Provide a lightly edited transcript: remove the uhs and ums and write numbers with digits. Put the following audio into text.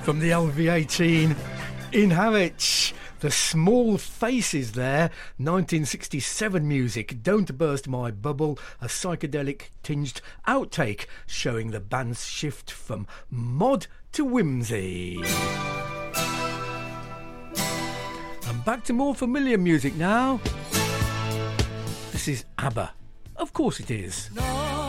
From the LV18 in Harwich, the Small Faces there, 1967 music, Don't Burst My Bubble, a psychedelic tinged outtake showing the band's shift from mod to whimsy. And back to more familiar music now. This is ABBA. Of course it is. No.